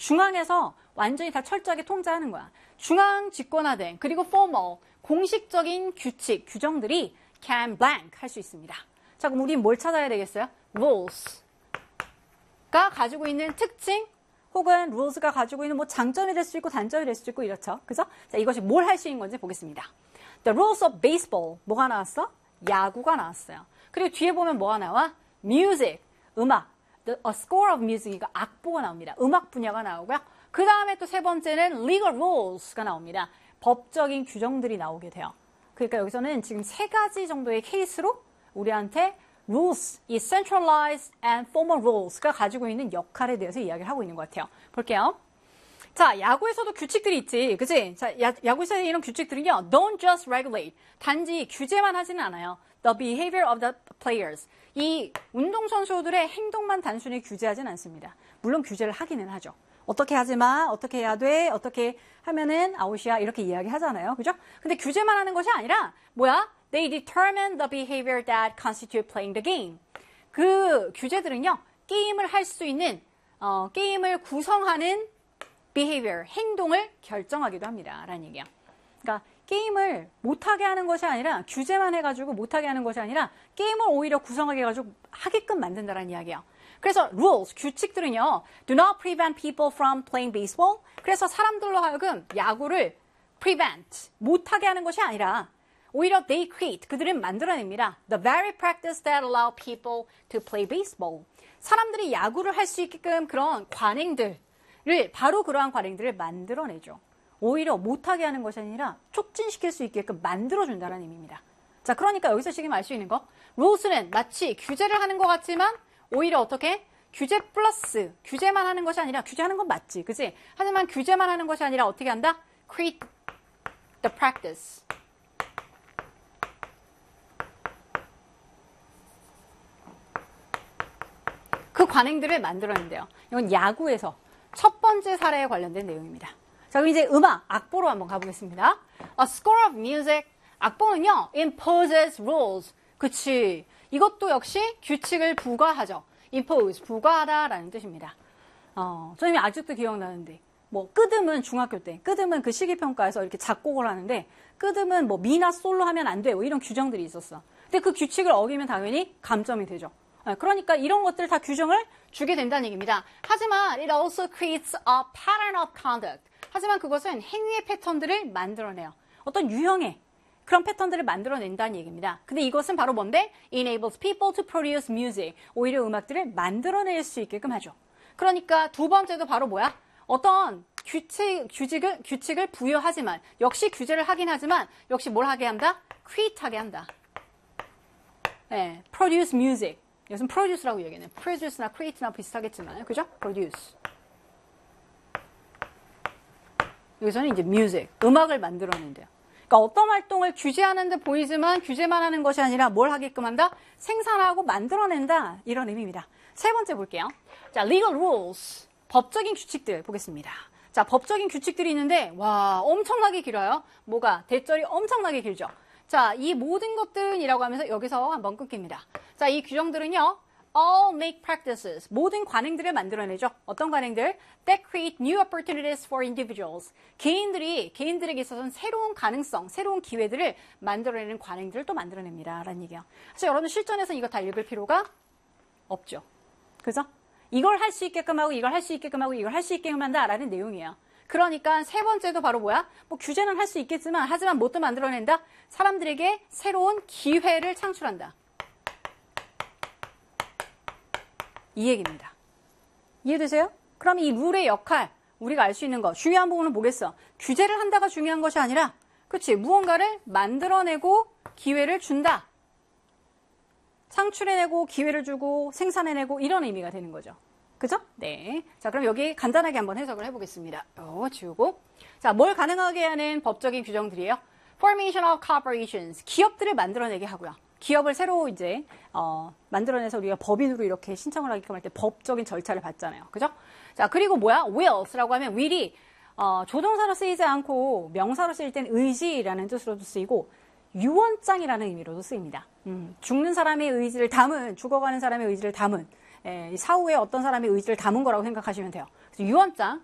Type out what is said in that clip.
중앙에서 완전히 다 철저하게 통제하는 거야. 중앙 집권화된 그리고 formal, 공식적인 규칙, 규정들이 can blank 할 수 있습니다. 자, 그럼 우리 뭘 찾아야 되겠어요? rules가 가지고 있는 특징 혹은 rules가 가지고 있는 뭐 장점이 될 수 있고 단점이 될 수도 있고 이렇죠. 그죠? 자, 이것이 뭘 할 수 있는 건지 보겠습니다. The rules of baseball. 뭐가 나왔어? 야구가 나왔어요. 그리고 뒤에 보면 뭐가 나와? music, 음악. A score of music, 이거 악보가 나옵니다. 음악 분야가 나오고요. 그 다음에 또 세 번째는 legal rules가 나옵니다. 법적인 규정들이 나오게 돼요. 그러니까 여기서는 지금 세 가지 정도의 케이스로 우리한테 rules, 이 centralized and formal rules가 가지고 있는 역할에 대해서 이야기를 하고 있는 것 같아요. 볼게요. 자, 야구에서도 규칙들이 있지. 그치? 자, 야구에서 이런 규칙들은요, don't just regulate. 단지 규제만 하지는 않아요. The behavior of the players. 이 운동선수들의 행동만 단순히 규제하진 않습니다. 물론 규제를 하기는 하죠. 어떻게 하지 마, 어떻게 해야 돼, 어떻게 하면은 아웃이야, 이렇게 이야기 하잖아요. 그죠? 근데 규제만 하는 것이 아니라, 뭐야? They determine the behavior that constitute playing the game. 그 규제들은요, 게임을 할 수 있는, 게임을 구성하는 behavior, 행동을 결정하기도 합니다. 라는 얘기예요. 그러니까 게임을 못하게 하는 것이 아니라 규제만 해가지고 못하게 하는 것이 아니라 게임을 오히려 구성하게 해가지고 하게끔 만든다는 이야기예요. 그래서 rules, 규칙들은요. Do not prevent people from playing baseball. 그래서 사람들로 하여금 야구를 prevent, 못하게 하는 것이 아니라 오히려 they create, 그들은 만들어냅니다. The very practice that allow people to play baseball. 사람들이 야구를 할 수 있게끔 그런 관행들, 바로 그러한 관행들을 만들어내죠. 오히려 못하게 하는 것이 아니라 촉진시킬 수 있게끔 만들어준다는 의미입니다. 자, 그러니까 여기서 지금 알 수 있는 거, rules는 마치 규제를 하는 것 같지만 오히려 어떻게? 규제 플러스, 규제만 하는 것이 아니라, 규제하는 건 맞지, 그치? 하지만 규제만 하는 것이 아니라 어떻게 한다? Create the practice. 그 관행들을 만들어낸대요. 이건 야구에서 첫 번째 사례에 관련된 내용입니다. 자, 그럼 이제 음악, 악보로 한번 가보겠습니다. A score of music. 악보는요, imposes rules. 그치. 이것도 역시 규칙을 부과하죠. impose, 부과하다라는 뜻입니다. 선생님이 아직도 기억나는데, 뭐, 끄듬은 중학교 때, 끄듬은 그 시기평가에서 이렇게 작곡을 하는데, 끄듬은 뭐, 미나 솔로 하면 안 돼. 뭐 이런 규정들이 있었어. 근데 그 규칙을 어기면 당연히 감점이 되죠. 그러니까 이런 것들 다 규정을 주게 된다는 얘기입니다. 하지만 it also creates a pattern of conduct. 하지만 그것은 행위의 패턴들을 만들어내요. 어떤 유형의 그런 패턴들을 만들어낸다는 얘기입니다. 근데 이것은 바로 뭔데? Enables people to produce music. 오히려 음악들을 만들어낼 수 있게끔 하죠. 그러니까 두 번째도 바로 뭐야? 어떤 규칙을 부여하지만 역시 규제를 하긴 하지만 역시 뭘 하게 한다? create하게 한다. 네, produce music. 이것은 produce라고 얘기해요. produce나 create나 비슷하겠지만, 그죠? produce. 여기서는 이제 music, 음악을 만들어낸대요. 그러니까 어떤 활동을 규제하는 듯 보이지만 규제만 하는 것이 아니라 뭘 하게끔 한다? 생산하고 만들어낸다. 이런 의미입니다. 세 번째 볼게요. 자, legal rules. 법적인 규칙들 보겠습니다. 자, 법적인 규칙들이 있는데, 와, 엄청나게 길어요. 뭐가? 대절이 엄청나게 길죠. 자, 이 모든 것들이라고 하면서 여기서 한번 끊깁니다. 자, 이 규정들은요, all make practices, 모든 관행들을 만들어내죠. 어떤 관행들? That create new opportunities for individuals. 개인들에게 있어서는 새로운 가능성, 새로운 기회들을 만들어내는 관행들을 또 만들어냅니다. 라는 얘기예요. 그래서 여러분 실전에서는 이거 다 읽을 필요가 없죠. 그죠? 이걸 할 수 있게끔 하고, 이걸 할 수 있게끔 하고, 이걸 할 수 있게끔 한다. 라는 내용이에요. 그러니까 세 번째도 바로 뭐야? 뭐 규제는 할 수 있겠지만, 하지만 뭣도 만들어낸다? 사람들에게 새로운 기회를 창출한다. 이 얘기입니다. 이해되세요? 그럼 이 룰의 역할, 우리가 알 수 있는 거, 중요한 부분은 뭐겠어? 규제를 한다가 중요한 것이 아니라, 그치? 무언가를 만들어내고 기회를 준다. 창출해내고 기회를 주고 생산해내고 이런 의미가 되는 거죠. 그죠? 네. 자, 그럼 여기 간단하게 한번 해석을 해보겠습니다. 지우고. 자, 뭘 가능하게 하는 법적인 규정들이에요? Formation of corporations. 기업들을 만들어내게 하고요. 기업을 새로 이제, 만들어내서 우리가 법인으로 이렇게 신청을 하게끔 할 때 법적인 절차를 밟잖아요. 그죠? 자, 그리고 뭐야? wills라고 하면 will이, 조동사로 쓰이지 않고 명사로 쓰일 땐 의지라는 뜻으로도 쓰이고, 유언장이라는 의미로도 쓰입니다. 죽는 사람의 의지를 담은, 죽어가는 사람의 의지를 담은, 사후에 어떤 사람의 의지를 담은 거라고 생각하시면 돼요. 그래서 유언장,